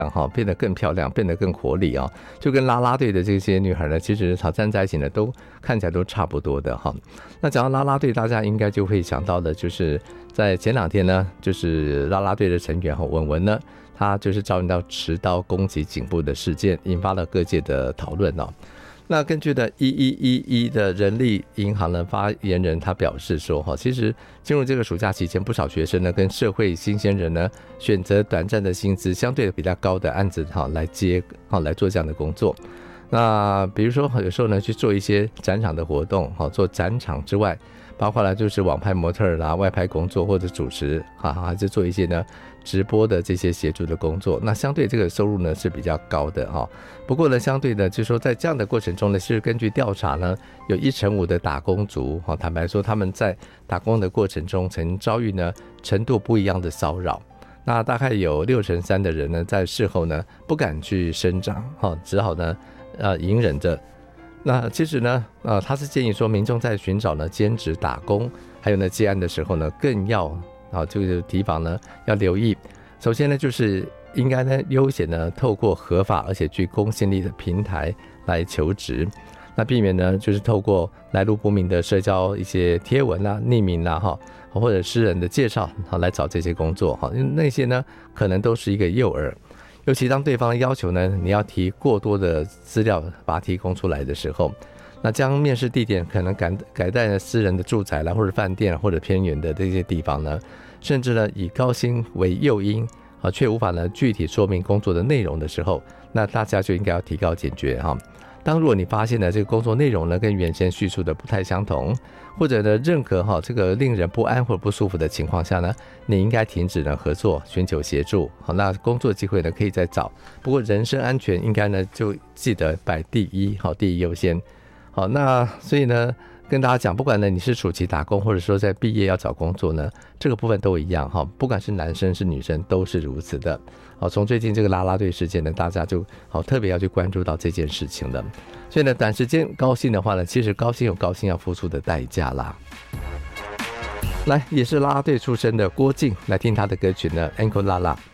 变得更漂亮，变得更活力啊，就跟啦啦队的这些女孩呢，其实站在一起呢，都看起来都差不多的哈。那讲到啦啦队，大家应该就会想到的，就是在前2天呢，就是啦啦队的成员文文呢，他就是遭遇到持刀攻击颈部的事件，引发了各界的讨论哦。那根据的1111的人力银行的发言人他表示说，其实进入这个暑假期间，不少学生呢跟社会新鲜人呢选择短暂的薪资相对比较高的案子来做这样的工作。那比如说有时候呢去做一些展场的活动，做展场之外，包括了就是网拍模特啦、外拍工作或者主持还是做一些呢直播的这些协助的工作，那相对这个收入呢是比较高的哈。不过呢，相对的就是说在这样的过程中呢，其实根据调查呢，有1/5的打工族坦白说他们在打工的过程中曾遭遇呢程度不一样的骚扰。那大概有63%的人呢在事后呢不敢去声张，只好呢隐忍着。那其实呢他是建议说民众在寻找呢兼职打工还有呢接案的时候呢更要这个提防呢要留意。首先呢就是应该呢优先呢透过合法而且具公信力的平台来求职，那避免呢就是透过来路不明的社交一些贴文啦、匿名啦或者私人的介绍来找这些工作，因为那些呢可能都是一个诱饵。尤其当对方要求呢你要提过多的资料把它提供出来的时候，那将面试地点可能改在私人的住宅啦，或者饭店或者偏远的这些地方呢，甚至呢以高薪为诱因却无法呢具体说明工作的内容的时候，那大家就应该要提高警觉哈。当如果你发现呢这个工作内容呢跟原先叙述的不太相同，或者呢任何这个令人不安或者不舒服的情况下呢，你应该停止呢合作，寻求协助。好，那工作机会呢可以再找，不过人身安全应该呢就记得摆第一优先。好，那所以呢跟大家讲，不管呢你是暑期打工或者说在毕业要找工作呢，这个部分都一样哈，不管是男生是女生都是如此的。好，从最近这个啦啦队事件呢，大家就特别要去关注到这件事情了。所以呢短时间高兴的话呢，其实高兴有高兴要付出的代价啦。来，也是啦啦队出身的郭静来听他的歌曲呢 Encore La La。